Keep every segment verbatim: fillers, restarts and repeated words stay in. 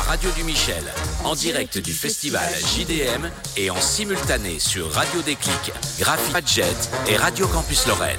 Radio du Michel, en direct du festival J D M et en simultané sur Radio Déclic, Graphite et Radio Campus Lorraine.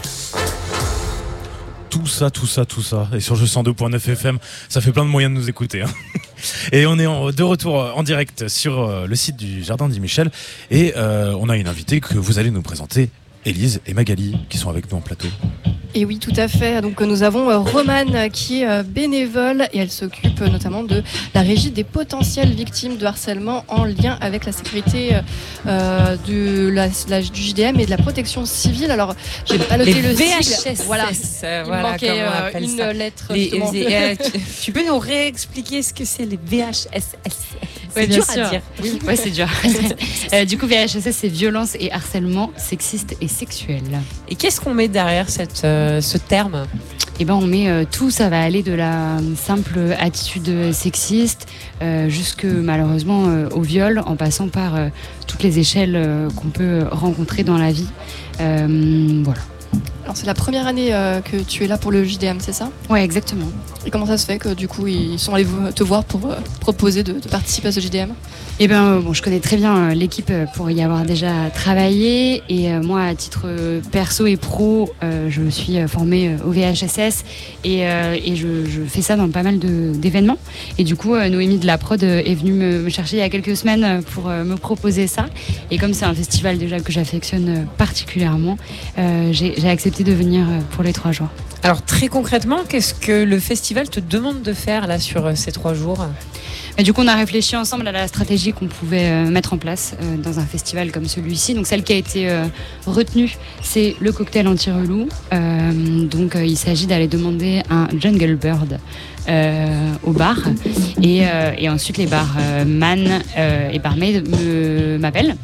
Tout ça, tout ça, tout ça. Et sur Jeux cent deux point neuf F M, ça fait plein de moyens de nous écouter. Hein. Et on est en, de retour en direct sur le site du Jardin du Michel. Et euh, on a une invitée que vous allez nous présenter, Élise et Magali, qui sont avec nous en plateau. Et oui, tout à fait. Donc nous avons Romane qui est bénévole et elle s'occupe notamment de la régie des potentielles victimes de harcèlement en lien avec la sécurité euh, de la, la, du J D M et de la protection civile. Alors, j'ai pas noté les le V H S, sigle. Voilà, euh, il voilà, manquait euh, une ça. lettre. Les, euh, tu, tu peux nous réexpliquer ce que c'est les V H S? C'est ouais, dur sûr. à dire. Oui, ouais, c'est dur. euh, du coup, V H S S, c'est violence et harcèlement sexiste et sexuel. Et qu'est-ce qu'on met derrière cette, euh, ce terme? Eh ben, on met euh, tout, ça va aller de la simple attitude sexiste euh, jusque malheureusement euh, au viol, en passant par euh, toutes les échelles euh, qu'on peut rencontrer dans la vie. Euh, voilà. Alors c'est la première année euh, que tu es là pour le J D M, c'est ça? Ouais, exactement. Et comment ça se fait que du coup ils sont allés te voir pour euh, proposer de, de participer à ce J D M? Eh ben, euh, bon, je connais très bien euh, l'équipe pour y avoir déjà travaillé et euh, moi, à titre euh, perso et pro, euh, je me suis euh, formée euh, au V H S S et, euh, et je, je fais ça dans pas mal de, d'événements. Et du coup, euh, Noémie de la prod euh, est venue me, me chercher il y a quelques semaines pour euh, me proposer ça. Et comme c'est un festival déjà que j'affectionne euh, particulièrement, euh, j'ai, j'ai accepté de venir euh, pour les trois jours. Alors très concrètement, qu'est-ce que le festival te demande de faire là sur euh, ces trois jours? Et du coup, on a réfléchi ensemble à la stratégie qu'on pouvait euh, mettre en place euh, dans un festival comme celui-ci. Donc, celle qui a été euh, retenue, c'est le cocktail anti-relou. Euh, donc, euh, il s'agit d'aller demander un Jungle Bird euh, au bar. Et, euh, et ensuite, les bars euh, man euh, et barmaid me, m'appellent.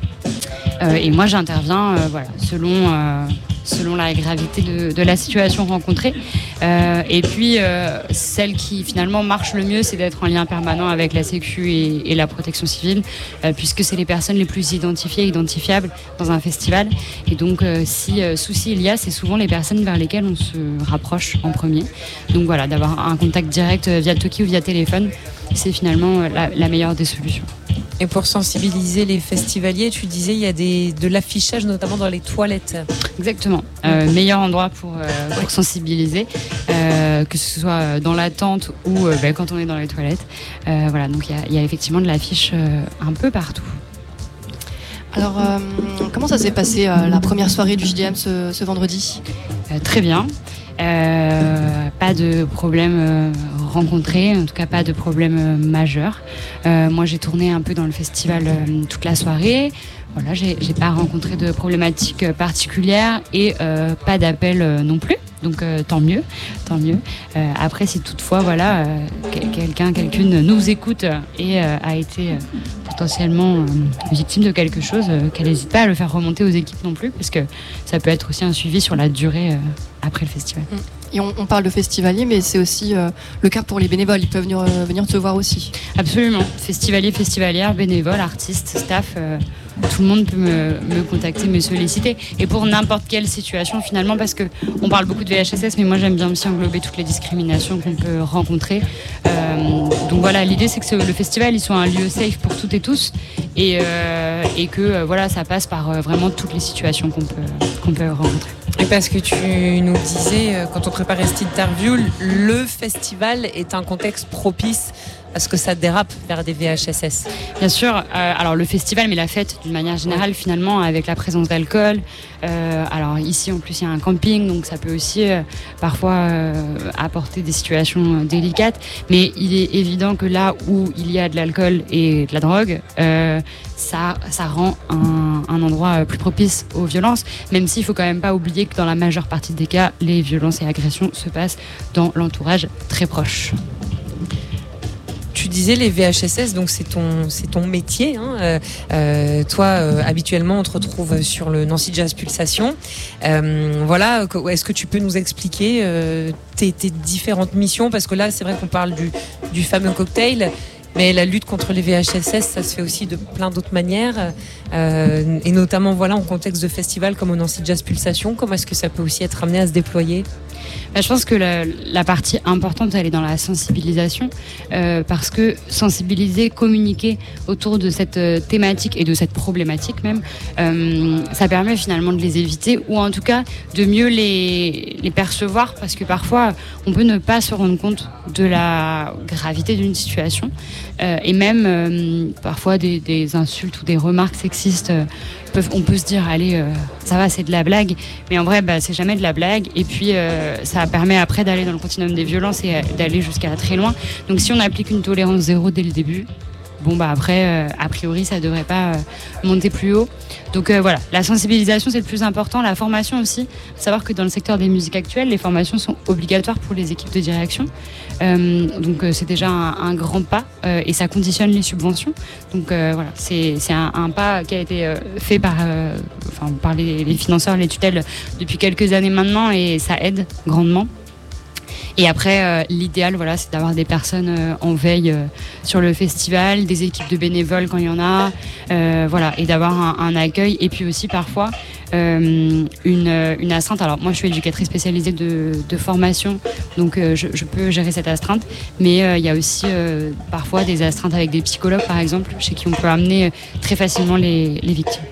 Euh, et moi, j'interviens euh, voilà, selon... Euh, selon la gravité de, de la situation rencontrée. Euh, et puis, euh, celle qui finalement marche le mieux, c'est d'être en lien permanent avec la Sécu et, et la protection civile, euh, puisque c'est les personnes les plus identifiées et identifiables dans un festival. Et donc, euh, si euh, souci il y a, c'est souvent les personnes vers lesquelles on se rapproche en premier. Donc voilà, d'avoir un contact direct via Toki ou via téléphone, c'est finalement la, la meilleure des solutions. Et pour sensibiliser les festivaliers, tu disais il y a des, de l'affichage notamment dans les toilettes. Exactement. Euh, meilleur endroit pour, euh, pour sensibiliser, euh, que ce soit dans la tente ou euh, bah, quand on est dans les toilettes. Euh, voilà, donc il y, y a effectivement de l'affiche euh, un peu partout. Alors, euh, comment ça s'est passé euh, la première soirée du J D M ce, ce vendredi? euh, Très bien. Euh, pas de problème euh, rencontré, en tout cas pas de problème euh, majeur. Euh, moi j'ai tourné un peu dans le festival euh, toute la soirée. Voilà, j'ai, j'ai pas rencontré de problématiques euh, particulières et euh, pas d'appel euh, non plus. Donc euh, tant mieux, tant mieux. Euh, après, si toutefois, voilà, euh, quelqu'un, quelqu'une nous écoute et euh, a été euh, potentiellement euh, victime de quelque chose, euh, qu'elle n'hésite pas à le faire remonter aux équipes non plus, parce que ça peut être aussi un suivi sur la durée euh, après le festival. Et on, on parle de festivaliers, mais c'est aussi euh, le cas pour les bénévoles. Ils peuvent venir, euh, venir te voir aussi. Absolument. Festivaliers, festivalières, bénévoles, artistes, staff. Euh, tout le monde peut me, me contacter, me solliciter. Et pour n'importe quelle situation, finalement, parce qu'on parle beaucoup de V H S S, mais moi, j'aime bien aussi englober toutes les discriminations qu'on peut rencontrer. Euh, donc voilà, l'idée, c'est que le festival, il soit un lieu safe pour toutes et tous. Et, euh, et que euh, voilà, ça passe par euh, vraiment toutes les situations qu'on peut, qu'on peut rencontrer. Et parce que tu nous disais, quand on préparait cette interview, le festival est un contexte propice à ce que ça dérape vers des V H S S. Bien sûr. Euh, alors le festival, mais la fête d'une manière générale, finalement, avec la présence d'alcool. Euh, alors ici, en plus, il y a un camping, donc ça peut aussi euh, parfois euh, apporter des situations euh, délicates. Mais il est évident que là où il y a de l'alcool et de la drogue, euh, ça, ça rend un, un endroit plus propice aux violences, même s'il ne faut quand même pas oublier que dans la majeure partie des cas, les violences et agressions se passent dans l'entourage très proche. Tu disais les V H S S, donc c'est ton, c'est ton métier. Hein. Euh, euh, toi, euh, habituellement, on te retrouve sur le Nancy Jazz Pulsation. Euh, voilà, est-ce que tu peux nous expliquer euh, tes, tes différentes missions? Parce que là, c'est vrai qu'on parle du, du fameux cocktail. Mais la lutte contre les V H S S, ça se fait aussi de plein d'autres manières, euh, et notamment voilà en contexte de festival comme au Nancy Jazz Pulsation. Comment est-ce que ça peut aussi être amené à se déployer ? Bah, je pense que la, la partie importante, elle est dans la sensibilisation, euh, parce que sensibiliser, communiquer autour de cette euh, thématique et de cette problématique même, euh, ça permet finalement de les éviter, ou en tout cas de mieux les, les percevoir, parce que parfois on peut ne pas se rendre compte de la gravité d'une situation, euh, et même euh, parfois des, des insultes ou des remarques sexistes. Euh, peuvent, on peut se dire allez euh, ça va, c'est de la blague, mais en vrai bah, c'est jamais de la blague, et puis euh, ça permet après d'aller dans le continuum des violences et d'aller jusqu'à très loin. Donc si on applique une tolérance zéro dès le début, bon bah après euh, a priori ça devrait pas euh, monter plus haut. Donc euh, voilà, la sensibilisation c'est le plus important, la formation aussi. Faut savoir que dans le secteur des musiques actuelles, les formations sont obligatoires pour les équipes de direction, euh, donc euh, c'est déjà un, un grand pas, euh, et ça conditionne les subventions. Donc euh, voilà, c'est, c'est un, un pas qui a été euh, fait par, euh, enfin, par les, les financeurs, les tutelles depuis quelques années maintenant, et ça aide grandement. Et après, euh, l'idéal, voilà, c'est d'avoir des personnes euh, en veille euh, sur le festival, des équipes de bénévoles quand il y en a, euh, voilà, et d'avoir un, un accueil. Et puis aussi parfois euh, une, une astreinte. Alors moi, je suis éducatrice spécialisée de, de formation, donc euh, je, je peux gérer cette astreinte. Mais euh, il y a aussi euh, parfois des astreintes avec des psychologues, par exemple, chez qui on peut amener très facilement les, les victimes.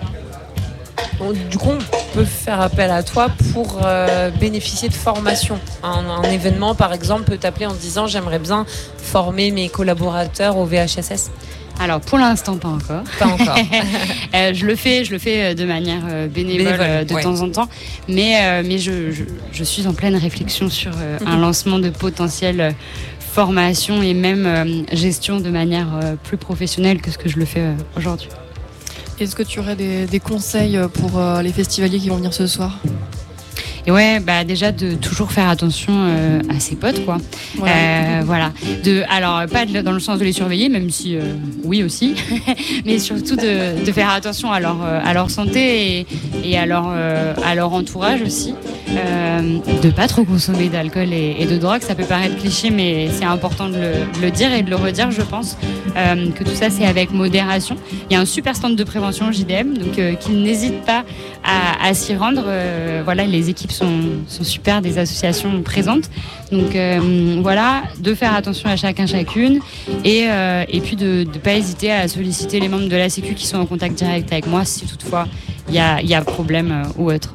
Bon, du coup, on peut faire appel à toi pour euh, bénéficier de formation. Un, un événement, par exemple, peut t'appeler en disant « J'aimerais bien former mes collaborateurs au V H S S ». Alors pour l'instant pas encore. Pas encore. euh, je le fais, je le fais de manière euh, bénévole, bénévole euh, de ouais. temps en temps, mais euh, mais je, je je suis en pleine réflexion sur euh, mm-hmm. un lancement de potentielle euh, formation et même euh, gestion de manière euh, plus professionnelle que ce que je le fais euh, aujourd'hui. Est-ce que tu aurais des, des conseils pour euh, les festivaliers qui vont venir ce soir ? Et ouais, bah déjà de toujours faire attention euh, à ses potes, quoi. Voilà. Euh, voilà. De, alors pas de, dans le sens de les surveiller, même si euh, oui aussi, mais surtout de, de faire attention à leur à leur santé et, et à leur euh, à leur entourage aussi. Euh, de pas trop consommer d'alcool et, et de drogue. Ça peut paraître cliché, mais c'est important de le, de le dire et de le redire, je pense. Euh, que tout ça c'est avec modération. Il y a un super stand de prévention au J D M, donc euh, qu'ils n'hésitent pas à, à s'y rendre. Euh, voilà, les équipes sont, sont super, des associations présentes. Donc euh, voilà, de faire attention à chacun, chacune, et, euh, et puis de ne pas hésiter à solliciter les membres de la Sécu qui sont en contact direct avec moi si toutefois il y a, y a problème euh, ou autre.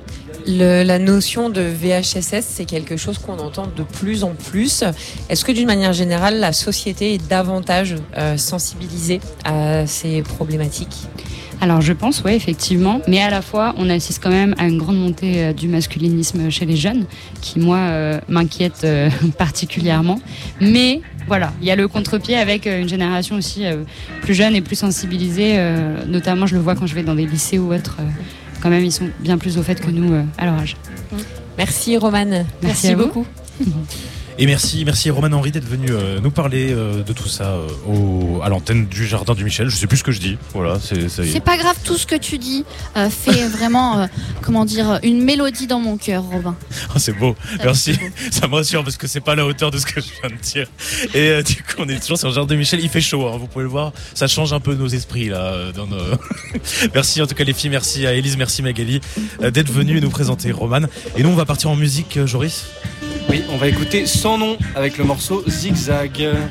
Le, la notion de V H S S, c'est quelque chose qu'on entend de plus en plus. Est-ce que d'une manière générale, la société est davantage euh, sensibilisée à ces problématiques ? Alors je pense, oui, effectivement, mais à la fois on assiste quand même à une grande montée euh, du masculinisme chez les jeunes, qui moi euh, m'inquiète euh, particulièrement. Mais voilà, il y a le contre-pied avec euh, une génération aussi euh, plus jeune et plus sensibilisée, euh, notamment je le vois quand je vais dans des lycées ou autres, euh, quand même ils sont bien plus au fait que nous euh, à leur âge. Merci Romane, merci, merci beaucoup. Et merci, merci Romane Henry d'être venu euh, nous parler euh, de tout ça euh, au, à l'antenne du Jardin du Michel. Je sais plus ce que je dis. Voilà, c'est, ça y est. C'est pas grave, tout ce que tu dis euh, fait vraiment, euh, comment dire, une mélodie dans mon cœur, Robin. Oh, c'est beau, ça merci. Beau. Ça me rassure parce que c'est pas à la hauteur de ce que je viens de dire. Et euh, du coup, on est toujours sur le Jardin du Michel. Il fait chaud, hein, vous pouvez le voir. Ça change un peu nos esprits là. Dans nos... Merci en tout cas les filles, merci à Élise, merci Magali euh, d'être venue nous présenter Romane. Et nous, on va partir en musique, euh, Joris. Oui, on va écouter Sans nom avec le morceau Zigzag.